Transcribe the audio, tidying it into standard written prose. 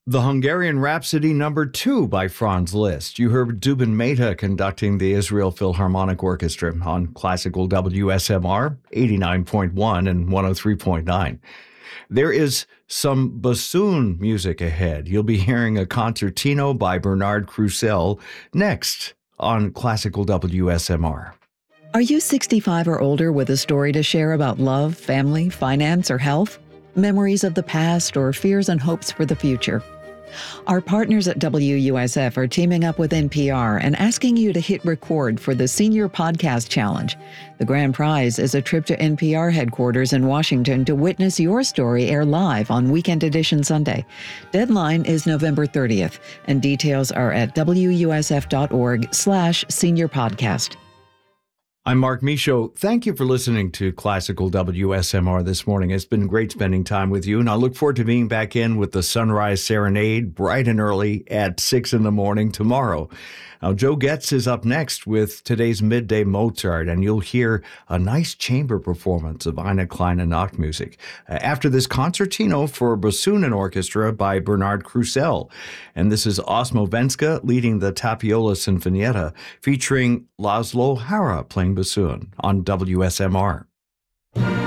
The Hungarian Rhapsody No. 2 by Franz Liszt. You heard Zubin Mehta conducting the Israel Philharmonic Orchestra on classical WSMR 89.1 and 103.9. There is some bassoon music ahead. You'll be hearing a concertino by Bernard Crucell next on classical WSMR. Are you 65 or older with a story to share about love, family, finance, or health? Memories of the past or fears and hopes for the future? Our partners at WUSF are teaming up with NPR and asking you to hit record for the Senior Podcast Challenge. The grand prize is a trip to NPR headquarters in Washington to witness your story air live on Weekend Edition Sunday. Deadline is November 30th, and details are at wusf.org/seniorpodcast. I'm Mark Michaud. Thank you for listening to Classical WSMR this morning. It's been great spending time with you, and I look forward to being back in with the Sunrise Serenade bright and early at 6 in the morning tomorrow. Now, Joe Getz is up next with today's Midday Mozart, and you'll hear a nice chamber performance of Eine kleine Nachtmusik. After this, concertino for bassoon and orchestra by Bernard Crucell. And this is Osmo Venska leading the Tapiola Sinfonietta, featuring Laszlo Hara playing bassoon on WSMR.